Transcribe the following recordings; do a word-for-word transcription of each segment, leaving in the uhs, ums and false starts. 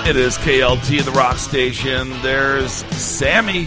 It is K L T, the rock station. There's Sammy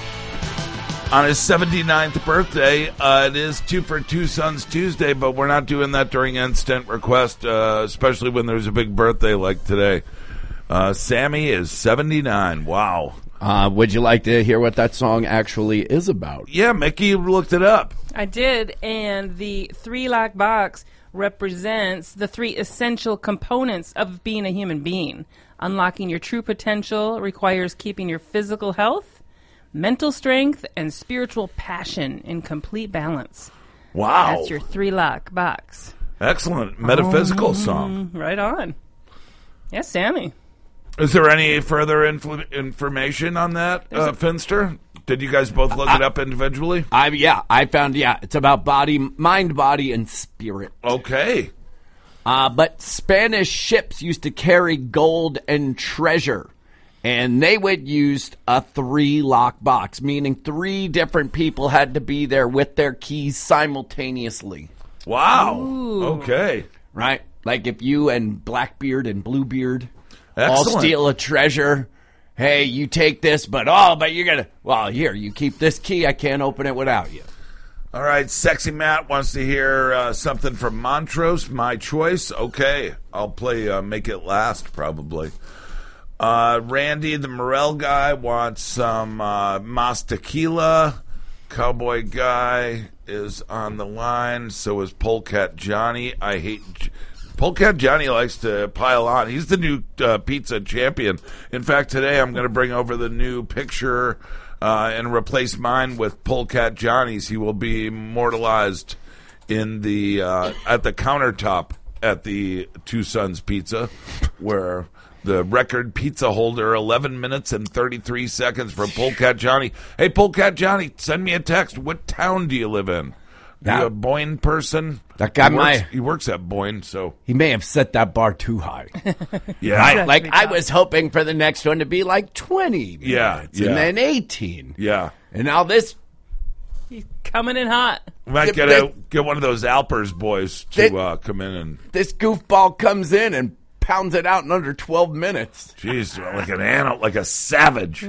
on his seventy-ninth birthday. Uh, it is Two for Two Sons Tuesday, but we're not doing that during Instant Request, uh, especially when there's a big birthday like today. Uh, Sammy is seventy-nine. Wow. Uh, would you like to hear what that song actually is about? Yeah, Mickey looked it up. I did, and the three-lock box represents the three essential components of being a human being. Unlocking your true potential requires keeping your physical health, mental strength, and spiritual passion in complete balance. Wow. That's your three-lock box. Excellent. Metaphysical um, song. Right on. Yes, Sammy. Is there any further infl- information on that, uh, Finster? Did you guys both look uh, it up individually? I yeah, I found yeah, it's about body, mind, body, and spirit. Okay. Uh, but Spanish ships used to carry gold and treasure, and they would use a three-lock box, meaning three different people had to be there with their keys simultaneously. Wow. Ooh. Okay. Right? Like if you and Blackbeard and Bluebeard Excellent. all steal a treasure, hey, you take this, but oh, but you're going to, well, here, you keep this key, I can't open it without you. All right, Sexy Matt wants to hear uh, something from Montrose, My Choice. Okay, I'll play uh, Make It Last, probably. Uh, Randy, the Morel guy, wants some uh, Mas Tequila. Cowboy Guy is on the line. So is Polecat Johnny. I hate... Polecat Johnny likes to pile on. He's the new uh, pizza champion. In fact, today I'm going to bring over the new picture uh, and replace mine with Polecat Johnny's. He will be immortalized in the uh, at the countertop at the Two Sons Pizza, where the record pizza holder, eleven minutes and thirty-three seconds for Polecat Johnny. Hey, Polecat Johnny, send me a text. What town do you live in? Are you a Boyne person? That guy he works, might. He works at Boyne, so. He may have set that bar too high. Yeah. Right? Like, I was hoping for the next one to be like twenty Yeah, minutes, yeah. and then eighteen. Yeah. And now this... He's coming in hot. We might get, a, get one of those Alpers boys to They- uh, come in and. This goofball comes in and pounds it out in under twelve minutes. Jeez, like an animal, like a savage.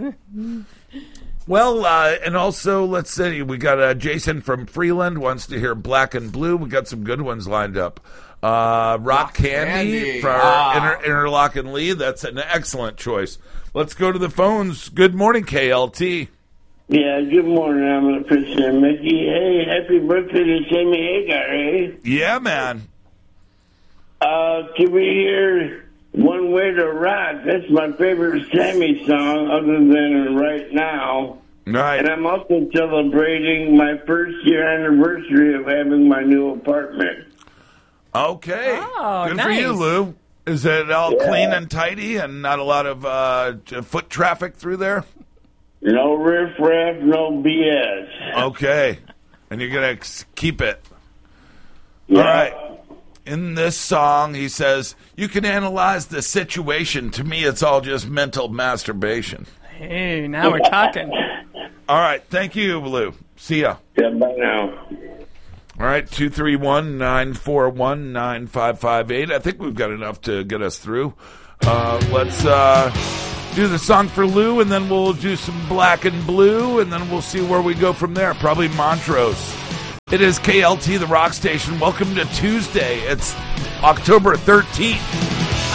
Well, uh, and also, let's see, we got uh, Jason from Freeland wants to hear Black and Blue. We got some good ones lined up. Uh, Rock, Rock Candy, Candy. for Ah. Inter- Interlock and Lee. That's an excellent choice. Let's go to the phones. Good morning, K L T. Yeah, good morning. I'm a Christian Mickey. Hey, happy birthday to Sammy Hagar, eh? Yeah, man. Uh, can we hear One Way to Rock? That's my favorite Sammy song other than Right Now. Right. And I'm also celebrating my first year anniversary of having my new apartment. Okay. Oh, good nice. for you, Lou. Is it all Yeah. clean and tidy and not a lot of uh, foot traffic through there? No riffraff, no B S. Okay. And you're going to keep it. Yeah. All right. In this song, he says, you can analyze the situation. To me, it's all just mental masturbation. Hey, now we're talking. All right. Thank you, Lou. See ya. Yeah, bye now. All right. two three one, nine four one, nine five five eight. I think we've got enough to get us through. Uh, let's uh, do the song for Lou, and then we'll do some Black and Blue, and then we'll see where we go from there. Probably Montrose. It is K L T, the rock station. Welcome to Tuesday. It's October thirteenth.